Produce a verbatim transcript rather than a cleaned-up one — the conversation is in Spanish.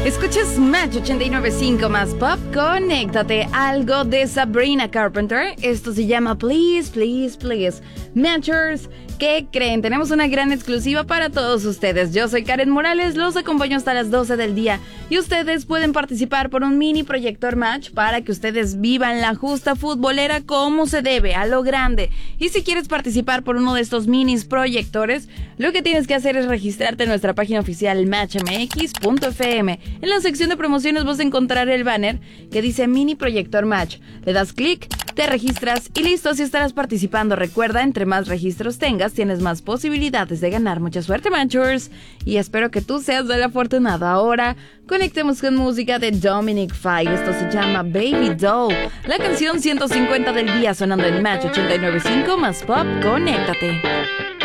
Escuchas Match ochenta y nueve punto cinco más Pop. Conéctate. Algo de Sabrina Carpenter. Esto se llama Please, Please, Please. Matchers, ¿qué creen? Tenemos una gran exclusiva para todos ustedes. Yo soy Karen Morales, los acompaño hasta las doce del día y ustedes pueden participar por un mini proyector Match para que ustedes vivan la justa futbolera como se debe, a lo grande. Y si quieres participar por uno de estos minis proyectores, lo que tienes que hacer es registrarte en nuestra página oficial match m x punto f m. En la sección de promociones vas a encontrar el banner que dice mini proyector Match. Le das clic, te registras y listo, así estarás participando. Recuerda, entre más registros tengas, tienes más posibilidades de ganar. Mucha suerte, Matchers, y espero que tú seas el afortunado. Ahora conectemos con música de Dominic Fike. Esto se llama Baby Doll. La canción ciento cincuenta del día sonando en Match ochenta y nueve punto cinco más Pop. Conéctate.